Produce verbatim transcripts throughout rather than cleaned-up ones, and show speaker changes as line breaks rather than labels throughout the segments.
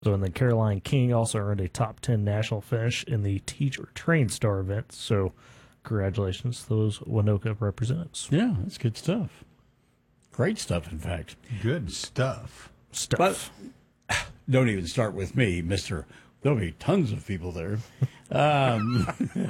So, and then Caroline King also earned a top ten national finish in the Teach or Train Star event. So, congratulations to those Winoka representatives.
Yeah, that's good stuff. Great stuff, in fact.
Good stuff.
Stuff.
But don't even start with me, Mister There'll be tons of people there. Um,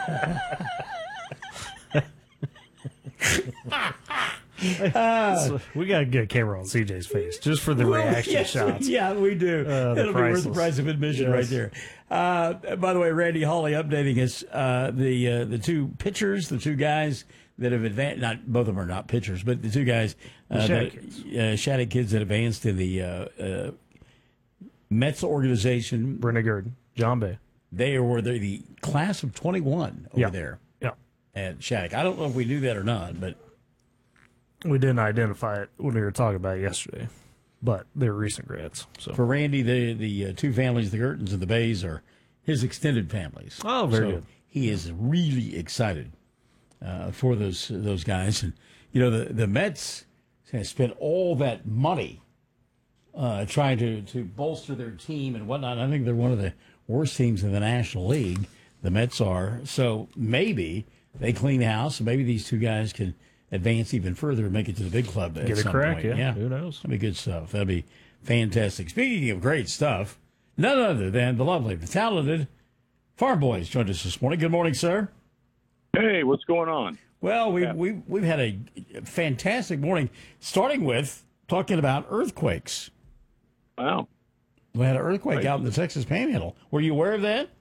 uh, so we got to get a camera on C J's face just for the well, reaction
yes,
shots.
Yeah, we do. Uh, It'll be worth the price of admission yes. right there. Uh, by the way, Randy Hawley updating us. Uh, the uh, the two pitchers, the two guys that have advanced. Not both of them are not pitchers, but the two guys, uh,
Shattuck
that,
kids.
Uh, Shattuck kids that advanced in the uh, uh, Mets organization.
Brenna Gurdon, John Bay.
They were the, the class of twenty-one over
yeah.
there.
Yeah.
At Shattuck. I don't know if we knew that or not, but
we didn't identify it when we were talking about it yesterday. But they're recent grads. So
for Randy, the the uh, two families, the Gurtons and the Bays, are his extended families.
Oh, very
so
good.
He is really excited uh, for those those guys, and you know the the Mets have spent all that money uh, trying to to bolster their team and whatnot. I think they're one of the worst teams in the National League. The Mets are. So maybe they clean house, and maybe these two guys can advance even further and make it to the big club at
Get a
some
crack,
point.
Yeah.
yeah.
Who knows?
That'd be good stuff. That'd be fantastic. Speaking of great stuff, none other than the lovely, the talented Farm Boys joined us this morning. Good morning, sir.
Hey, what's going on?
Well, we,
Yeah.
we, we've had a fantastic morning, starting with talking about earthquakes.
Wow.
We had an earthquake
Right.
out in the Texas Panhandle. Were you aware of that?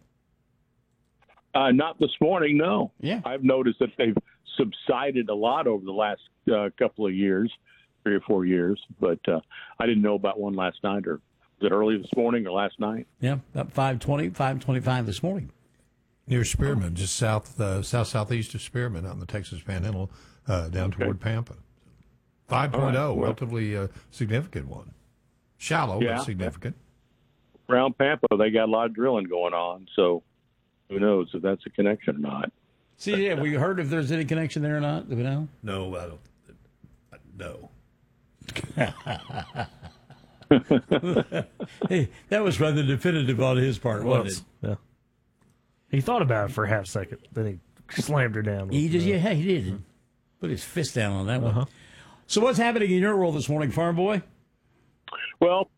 Uh, not this morning, no.
Yeah.
I've noticed that they've subsided a lot over the last uh, couple of years, three or four years, but uh, I didn't know about one last night, or was it early this morning or last night?
Yeah, about five twenty, five twenty-five this morning.
Near Spearman, just south uh, south southeast of Spearman, out in the Texas Panhandle, uh, down
Okay.
toward Pampa. five
All right, well-
relatively uh, significant one. Shallow,
Yeah.
but significant.
Around Pampa, they got a lot of drilling going on, so who knows if that's a connection or not.
See, have we heard if there's any connection there or not? Do we know?
No, I don't. No.
Hey, that was rather definitive on his part, wasn't it?
Yeah. He thought about it for a half second, then he slammed her down.
He
with,
just,
uh,
yeah, he did. Put his fist down on that one.
Uh-huh.
So what's happening in your world this morning, Farm Boy?
Well,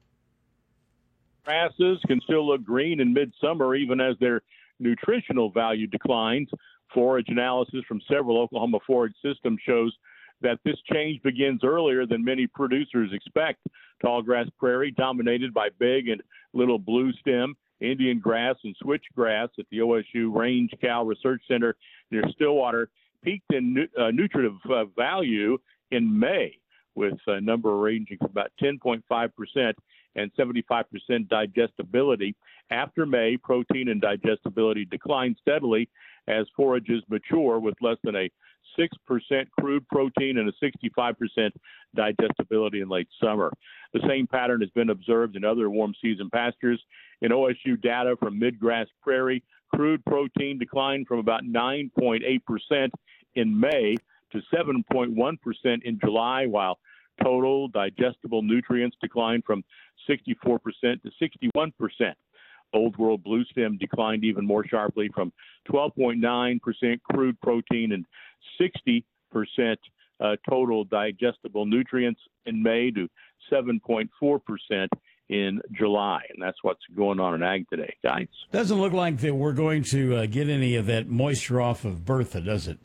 grasses can still look green in midsummer, even as their nutritional value declines. Forage analysis from several Oklahoma forage systems shows that this change begins earlier than many producers expect. Tallgrass prairie, dominated by big and little blue stem, Indian grass, and switchgrass at the O S U Range Cow Research Center near Stillwater, peaked in nu- uh, nutritive uh, value in May, with a number ranging from about ten point five percent and seventy-five percent digestibility. After May, protein and digestibility decline steadily as forages mature, with less than a six percent crude protein and a sixty-five percent digestibility in late summer. The same pattern has been observed in other warm season pastures. In O S U data from midgrass prairie, crude protein declined from about nine point eight percent in May to seven point one percent in July, while total digestible nutrients declined from sixty-four percent to sixty-one percent. Old World Blue Stem declined even more sharply from twelve point nine percent crude protein and sixty percent uh, total digestible nutrients in May to seven point four percent in July. And that's what's going on in ag today, guys.
Doesn't look like that we're going to uh, get any of that moisture off of Bertha, does it?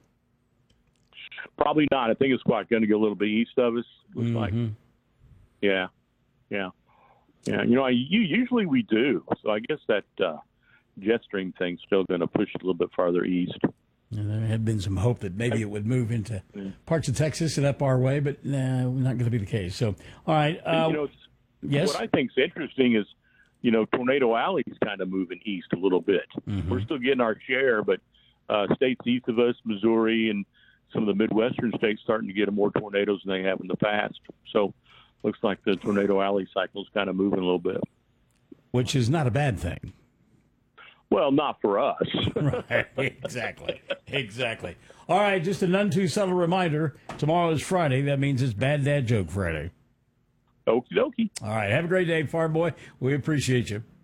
Probably not. I think it's quite going to get a little bit east of us. Looks
Mhm.
like. Yeah, yeah, yeah. You know, I, you, usually we do. So I guess that uh, jet stream thing's still going to push it a little bit farther east.
And there had been some hope that maybe it would move into parts of Texas and up our way, but no, not going to be the case. So, all right. Uh,
you know, it's,
yes.
what I think's interesting is, you know, Tornado Alley's kind of moving east a little bit.
Mhm.
We're still getting our share, but uh, states east of us, Missouri and some of the Midwestern states, starting to get more tornadoes than they have in the past. So, looks like the Tornado Alley cycle is kind of moving a little bit.
Which is not a bad thing.
Well, not for us.
Right, exactly, exactly. All right, just a none too subtle reminder. Tomorrow is Friday. That means it's Bad Dad Joke Friday.
Okie dokie.
All right, have a great day, Farm Boy. We appreciate you.